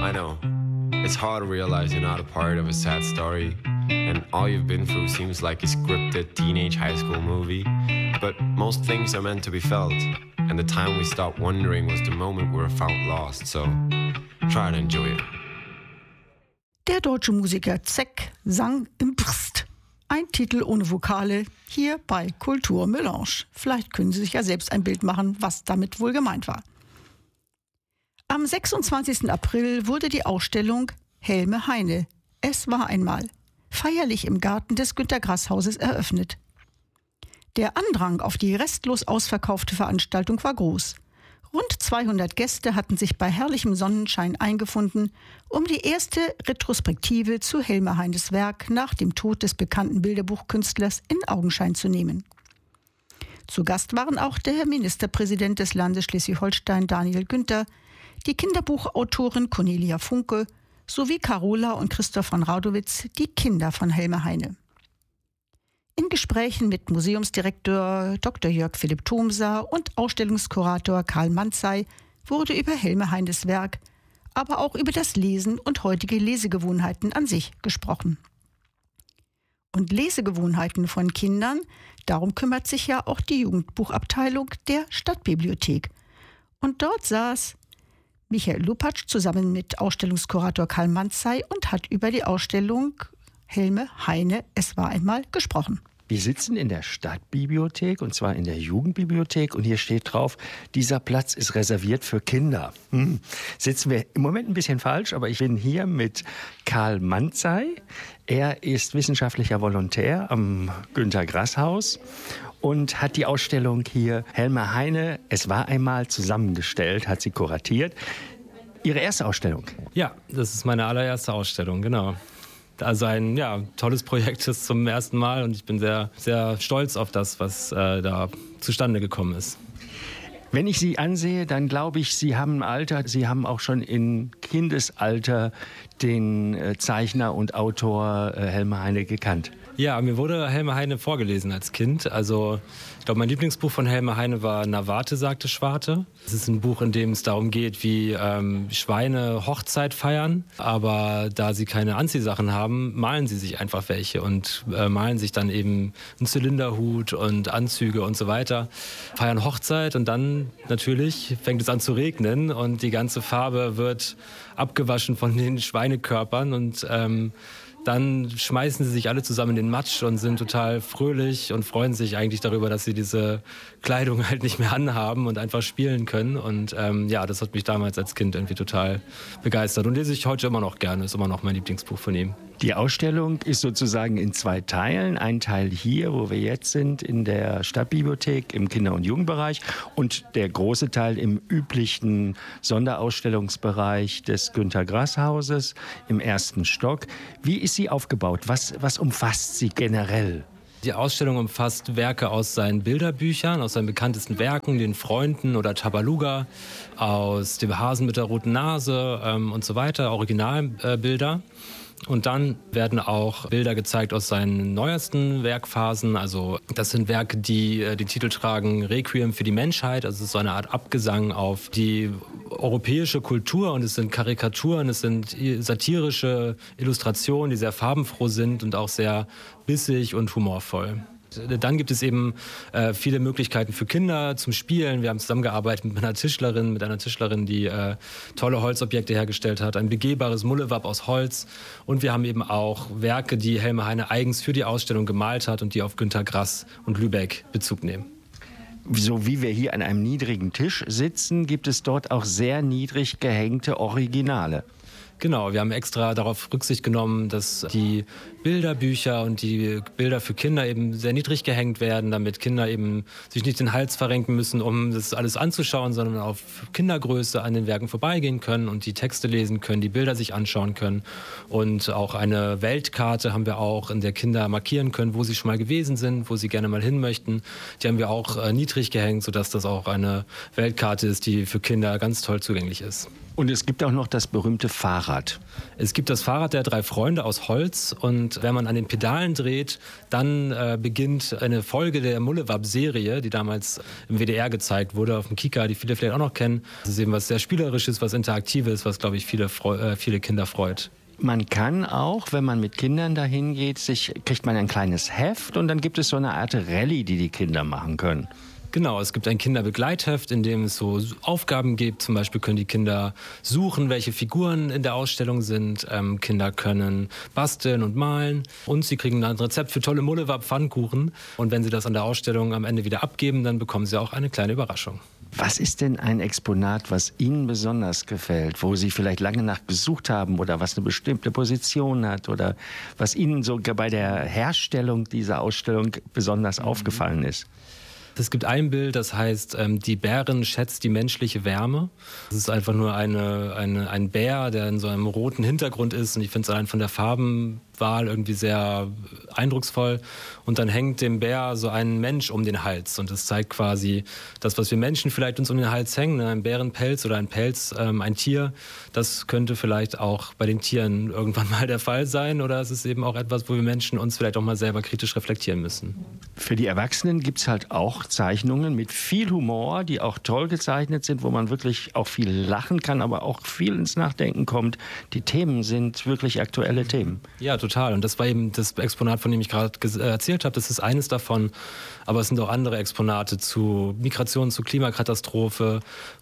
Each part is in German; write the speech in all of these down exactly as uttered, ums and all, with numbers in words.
I know. It's hard to realize you're not a part of a sad story, and all you've been through seems like a scripted teenage high school movie. But most things are meant to be felt, and the time we stopped wondering was the moment we were found lost, so try to enjoy it. Der deutsche Musiker Zeck sang im Brst. Ein Titel ohne Vokale, hier bei Kultur Melange. Vielleicht können Sie sich ja selbst ein Bild machen, was damit wohl gemeint war. Am sechsundzwanzigsten April wurde die Ausstellung Helme Heine. Es war einmal feierlich im Garten des Günter-Grass-Hauses eröffnet. Der Andrang auf die restlos ausverkaufte Veranstaltung war groß. Rund zweihundert Gäste hatten sich bei herrlichem Sonnenschein eingefunden, um die erste Retrospektive zu Helme Heines Werk nach dem Tod des bekannten Bilderbuchkünstlers in Augenschein zu nehmen. Zu Gast waren auch der Ministerpräsident des Landes Schleswig-Holstein Daniel Günther, die Kinderbuchautorin Cornelia Funke sowie Carola und Christoph von Raudowitz, die Kinder von Helme Heine. In Gesprächen mit Museumsdirektor Doktor Jörg Philipp Thomser und Ausstellungskurator Karl Manzey wurde über Helme Heines Werk, aber auch über das Lesen und heutige Lesegewohnheiten an sich gesprochen. Und Lesegewohnheiten von Kindern, darum kümmert sich ja auch die Jugendbuchabteilung der Stadtbibliothek. Und dort saß Michael Lupatsch zusammen mit Ausstellungskurator Karl Manzey und hat über die Ausstellung Helme Heine, es war einmal, gesprochen. Wir sitzen in der Stadtbibliothek, und zwar in der Jugendbibliothek, und hier steht drauf, dieser Platz ist reserviert für Kinder. Hm. Sitzen wir im Moment ein bisschen falsch, aber ich bin hier mit Karl Manzey. Er ist wissenschaftlicher Volontär am Günter-Grass-Haus und hat die Ausstellung hier Helme Heine, es war einmal, zusammengestellt, hat sie kuratiert. Ihre erste Ausstellung? Ja, das ist meine allererste Ausstellung, genau. Also ein ja, tolles Projekt ist zum ersten Mal, und ich bin sehr, sehr stolz auf das, was äh, da zustande gekommen ist. Wenn ich Sie ansehe, dann glaube ich, Sie haben ein Alter, Sie haben auch schon in Kindesalter den äh, Zeichner und Autor äh, Helme Heine gekannt. Ja, mir wurde Helme Heine vorgelesen als Kind. Also ich glaube, mein Lieblingsbuch von Helme Heine war Na warte, sagte Schwarte. Es ist ein Buch, in dem es darum geht, wie ähm, Schweine Hochzeit feiern. Aber da sie keine Anziehsachen haben, malen sie sich einfach welche und äh, malen sich dann eben einen Zylinderhut und Anzüge und so weiter. Feiern Hochzeit, und dann natürlich fängt es an zu regnen und die ganze Farbe wird abgewaschen von den Schweinekörpern, und ähm, dann schmeißen sie sich alle zusammen in den Matsch und sind total fröhlich und freuen sich eigentlich darüber, dass sie diese Kleidung halt nicht mehr anhaben und einfach spielen können. Und ähm, ja, das hat mich damals als Kind irgendwie total begeistert und lese ich heute immer noch gerne. Ist immer noch mein Lieblingsbuch von ihm. Die Ausstellung ist sozusagen in zwei Teilen. Ein Teil hier, wo wir jetzt sind, in der Stadtbibliothek im Kinder- und Jugendbereich, und der große Teil im üblichen Sonderausstellungsbereich des Günter-Grass-Hauses im ersten Stock. Wie ist sie aufgebaut? Was, was umfasst sie generell? Die Ausstellung umfasst Werke aus seinen Bilderbüchern, aus seinen bekanntesten Werken, den Freunden oder Tabaluga, aus dem Hasen mit der roten Nase ähm, und so weiter, Originalbilder. Und dann werden auch Bilder gezeigt aus seinen neuesten Werkphasen. Also das sind Werke, die die Titel tragen Requiem für die Menschheit. Also es ist so eine Art Abgesang auf die europäische Kultur, und es sind Karikaturen, es sind satirische Illustrationen, die sehr farbenfroh sind und auch sehr bissig und humorvoll. Dann gibt es eben äh, viele Möglichkeiten für Kinder zum Spielen. Wir haben zusammengearbeitet mit einer Tischlerin, mit einer Tischlerin, die äh, tolle Holzobjekte hergestellt hat, ein begehbares Mullewab aus Holz. Und wir haben eben auch Werke, die Helme Heine eigens für die Ausstellung gemalt hat und die auf Günter Grass und Lübeck Bezug nehmen. So wie wir hier an einem niedrigen Tisch sitzen, gibt es dort auch sehr niedrig gehängte Originale. Genau, wir haben extra darauf Rücksicht genommen, dass die Bilderbücher und die Bilder für Kinder eben sehr niedrig gehängt werden, damit Kinder eben sich nicht den Hals verrenken müssen, um das alles anzuschauen, sondern auf Kindergröße an den Werken vorbeigehen können und die Texte lesen können, die Bilder sich anschauen können. Und auch eine Weltkarte haben wir auch, in der Kinder markieren können, wo sie schon mal gewesen sind, wo sie gerne mal hin möchten. Die haben wir auch äh, niedrig gehängt, sodass das auch eine Weltkarte ist, die für Kinder ganz toll zugänglich ist. Und es gibt auch noch das berühmte Fahrrad. Es gibt das Fahrrad der drei Freunde aus Holz und wenn man an den Pedalen dreht, dann äh, beginnt eine Folge der Mullewab-Serie, die damals im W D R gezeigt wurde, auf dem Kika, die viele vielleicht auch noch kennen. Das ist eben was sehr Spielerisches, was Interaktives, was, glaube ich, viele, äh, viele Kinder freut. Man kann auch, wenn man mit Kindern dahin geht, sich, kriegt man ein kleines Heft und dann gibt es so eine Art Rallye, die die Kinder machen können. Genau, es gibt ein Kinderbegleitheft, in dem es so Aufgaben gibt. Zum Beispiel können die Kinder suchen, welche Figuren in der Ausstellung sind. Ähm, Kinder können basteln und malen. Und sie kriegen dann ein Rezept für tolle Mullewab-Pfannkuchen. Und wenn sie das an der Ausstellung am Ende wieder abgeben, dann bekommen sie auch eine kleine Überraschung. Was ist denn ein Exponat, was Ihnen besonders gefällt, wo Sie vielleicht lange nach gesucht haben oder was eine bestimmte Position hat oder was Ihnen sogar bei der Herstellung dieser Ausstellung besonders mhm. aufgefallen ist? Es gibt ein Bild, das heißt, ähm, die Bärin schätzt die menschliche Wärme. Das ist einfach nur eine, eine, ein Bär, der in so einem roten Hintergrund ist. Und ich finde es allein von der Farbenwahl irgendwie sehr eindrucksvoll. Und dann hängt dem Bär so ein Mensch um den Hals. Und das zeigt quasi das, was wir Menschen vielleicht uns um den Hals hängen. Ein Bärenpelz oder ein Pelz, ähm, ein Tier. Das könnte vielleicht auch bei den Tieren irgendwann mal der Fall sein. Oder es ist eben auch etwas, wo wir Menschen uns vielleicht auch mal selber kritisch reflektieren müssen. Für die Erwachsenen gibt es halt auch Zeichnungen mit viel Humor, die auch toll gezeichnet sind, wo man wirklich auch viel lachen kann, aber auch viel ins Nachdenken kommt. Die Themen sind wirklich aktuelle Themen. Ja, total. Und das war eben das Exponat, von dem ich gerade erzählt habe. Das ist eines davon. Aber es sind auch andere Exponate zu Migration, zu Klimakatastrophe,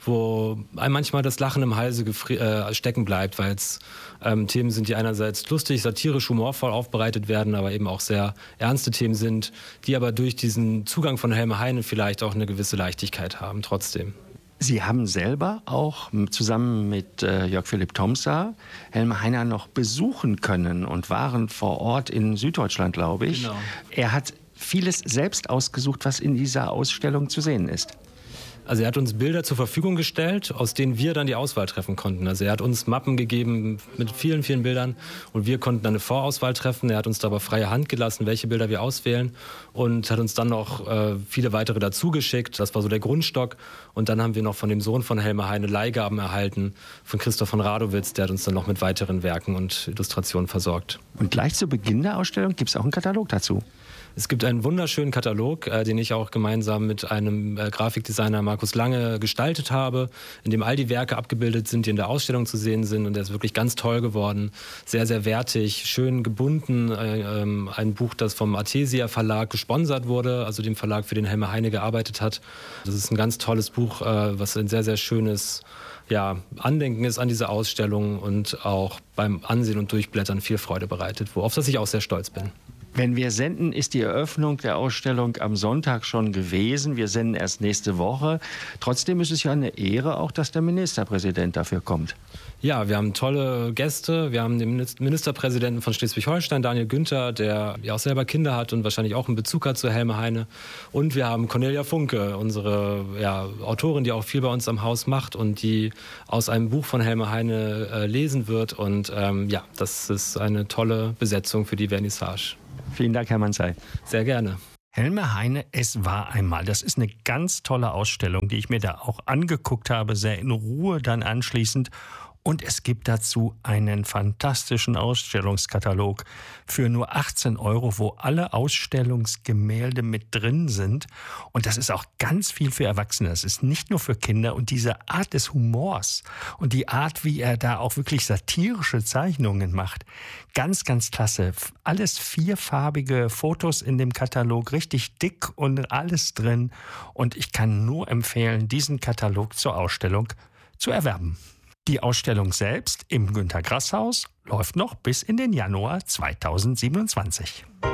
wo einem manchmal das Lachen im Halse äh, stecken bleibt, weil es ähm, Themen sind, die einerseits lustig, satirisch, humorvoll aufbereitet werden, aber eben auch sehr ernste Themen sind, die aber durch diesen Zugang von Helme Heine vielleicht auch eine gewisse Leichtigkeit haben, trotzdem. Sie haben selber auch zusammen mit äh, Jörg Philipp Tomsa Helme Heine noch besuchen können und waren vor Ort in Süddeutschland, glaube ich. Genau. Er hat vieles selbst ausgesucht, was in dieser Ausstellung zu sehen ist. Also er hat uns Bilder zur Verfügung gestellt, aus denen wir dann die Auswahl treffen konnten. Also er hat uns Mappen gegeben mit vielen, vielen Bildern und wir konnten dann eine Vorauswahl treffen. Er hat uns dabei freie Hand gelassen, welche Bilder wir auswählen und hat uns dann noch äh, viele weitere dazu geschickt. Das war so der Grundstock. Und dann haben wir noch von dem Sohn von Helme Heine Leihgaben erhalten, von Christoph von Radowitz. Der hat uns dann noch mit weiteren Werken und Illustrationen versorgt. Und gleich zu Beginn der Ausstellung gibt es auch einen Katalog dazu. Es gibt einen wunderschönen Katalog, äh, den ich auch gemeinsam mit einem äh, Grafikdesigner Markus Lange gestaltet habe, in dem all die Werke abgebildet sind, die in der Ausstellung zu sehen sind. Und der ist wirklich ganz toll geworden, sehr, sehr wertig, schön gebunden. Äh, ähm, ein Buch, das vom Artesia Verlag gesponsert wurde, also dem Verlag, für den Helme Heine gearbeitet hat. Das ist ein ganz tolles Buch, äh, was ein sehr, sehr schönes ja, Andenken ist an diese Ausstellung und auch beim Ansehen und Durchblättern viel Freude bereitet, worauf ich auch sehr stolz bin. Wenn wir senden, ist die Eröffnung der Ausstellung am Sonntag schon gewesen. Wir senden erst nächste Woche. Trotzdem ist es ja eine Ehre auch, dass der Ministerpräsident dafür kommt. Ja, wir haben tolle Gäste. Wir haben den Ministerpräsidenten von Schleswig-Holstein, Daniel Günther, der ja auch selber Kinder hat und wahrscheinlich auch einen Bezug hat zu Helme Heine. Und wir haben Cornelia Funke, unsere ja, Autorin, die auch viel bei uns am Haus macht und die aus einem Buch von Helme Heine äh, lesen wird. Und ähm, ja, das ist eine tolle Besetzung für die Vernissage. Vielen Dank, Herr Manzey. Sehr gerne. Helme Heine, es war einmal. Das ist eine ganz tolle Ausstellung, die ich mir da auch angeguckt habe, sehr in Ruhe dann anschließend. Und es gibt dazu einen fantastischen Ausstellungskatalog für nur achtzehn Euro, wo alle Ausstellungsgemälde mit drin sind. Und das ist auch ganz viel für Erwachsene. Das ist nicht nur für Kinder. Und diese Art des Humors und die Art, wie er da auch wirklich satirische Zeichnungen macht, ganz, ganz klasse. Alles vierfarbige Fotos in dem Katalog, richtig dick und alles drin. Und ich kann nur empfehlen, diesen Katalog zur Ausstellung zu erwerben. Die Ausstellung selbst im Günter-Grass-Haus läuft noch bis in den Januar zweitausendsiebenundzwanzig.